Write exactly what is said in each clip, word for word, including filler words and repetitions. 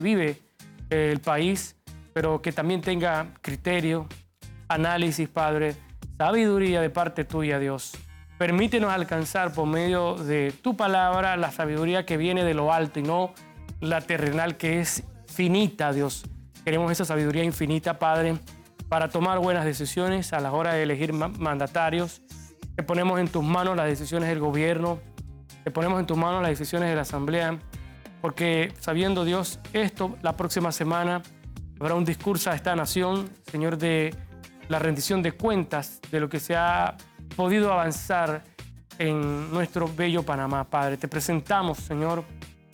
vive eh, el país, pero que también tenga criterio, análisis, Padre, sabiduría de parte tuya, Dios. Permítenos alcanzar por medio de tu palabra la sabiduría que viene de lo alto y no la terrenal, que es finita, Dios. Queremos esa sabiduría infinita, Padre, para tomar buenas decisiones a la hora de elegir mandatarios. Te ponemos en tus manos las decisiones del gobierno, te ponemos en tus manos las decisiones de la Asamblea, porque sabiendo, Dios, esto, la próxima semana habrá un discurso a esta nación, Señor, de la rendición de cuentas de lo que se ha podido avanzar en nuestro bello Panamá, Padre. Te presentamos, Señor,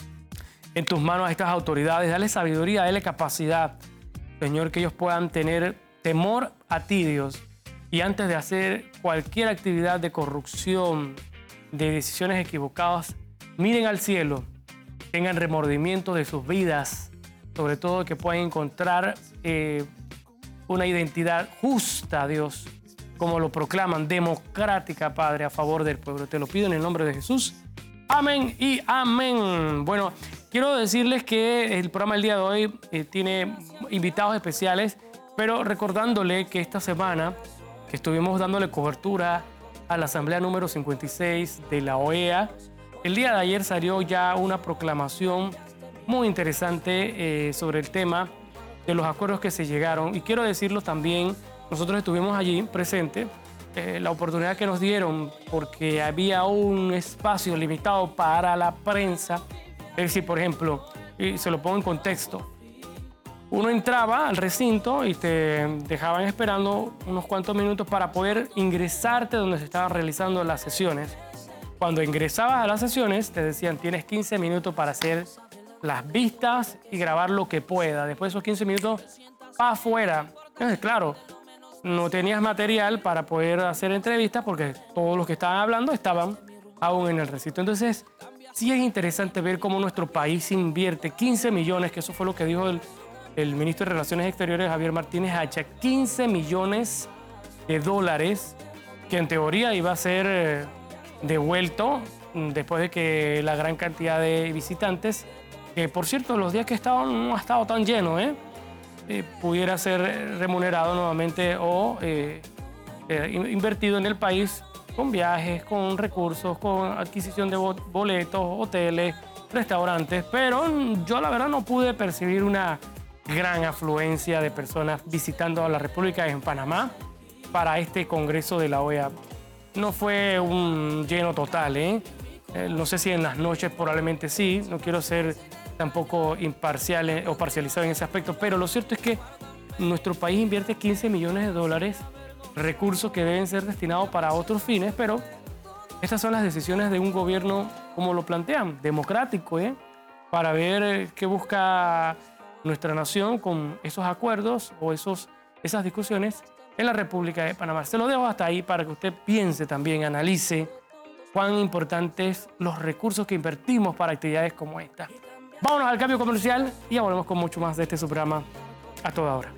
en tus manos a estas autoridades. Dale sabiduría, dale capacidad, Señor, que ellos puedan tener temor a ti, Dios. Y antes de hacer cualquier actividad de corrupción, de decisiones equivocadas, miren al cielo, tengan remordimiento de sus vidas, sobre todo que puedan encontrar eh, una identidad justa, Dios, como lo proclaman, democrática, Padre, a favor del pueblo. Te lo pido en el nombre de Jesús. Amén y amén. Bueno, quiero decirles que el programa del día de hoy eh, tiene invitados especiales, pero recordándole que esta semana que estuvimos dándole cobertura a la Asamblea número cincuenta y seis de la O E A, el día de ayer salió ya una proclamación muy interesante eh, sobre el tema de los acuerdos que se llegaron. Y quiero decirlo también, nosotros estuvimos allí presentes, eh, la oportunidad que nos dieron, porque había un espacio limitado para la prensa. Es decir, por ejemplo, y se lo pongo en contexto, uno entraba al recinto y te dejaban esperando unos cuantos minutos para poder ingresarte donde se estaban realizando las sesiones. Cuando ingresabas a las sesiones, te decían, tienes quince minutos para hacer las vistas y grabar lo que pueda. Después de esos quince minutos, para afuera. Entonces, claro, no tenías material para poder hacer entrevistas porque todos los que estaban hablando estaban aún en el recinto. Entonces, sí es interesante ver cómo nuestro país invierte quince millones, que eso fue lo que dijo el, el ministro de Relaciones Exteriores, Javier Martínez Hacha, quince millones de dólares, que en teoría iba a ser eh, devuelto después de que la gran cantidad de visitantes, que por cierto, los días que estaban no ha estado tan lleno, ¿eh? Eh, pudiera ser remunerado nuevamente o eh, eh, invertido en el país con viajes, con recursos, con adquisición de boletos, hoteles, restaurantes. Pero yo la verdad no pude percibir una gran afluencia de personas visitando a la República en Panamá para este congreso de la O E A. No fue un lleno total, ¿eh? Eh, no sé si en las noches probablemente sí, no quiero ser tampoco imparcial o parcializado en ese aspecto, pero lo cierto es que nuestro país invierte quince millones de dólares, recursos que deben ser destinados para otros fines, pero estas son las decisiones de un gobierno, como lo plantean, democrático, ¿eh? Para ver qué busca nuestra nación con esos acuerdos o esos, esas discusiones en la República de Panamá. Se lo dejo hasta ahí para que usted piense también, analice cuán importantes los recursos que invertimos para actividades como esta. Vámonos al cambio comercial y ya volvemos con mucho más de este su programa A Toda Hora.